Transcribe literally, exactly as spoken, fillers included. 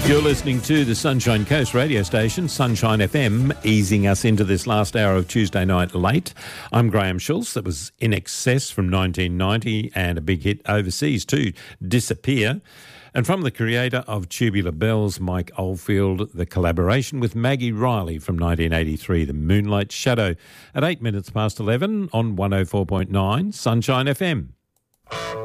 You're listening to the Sunshine Coast radio station, Sunshine F M, easing us into this last hour of Tuesday Night Late. I'm Graham Schultz. That was In Excess from nineteen ninety and a big hit overseas too, Disappear. And from the creator of Tubular Bells, Mike Oldfield, the collaboration with Maggie Riley from nineteen eighty-three, The Moonlight Shadow, at eight minutes past eleven on one oh four point nine Sunshine F M.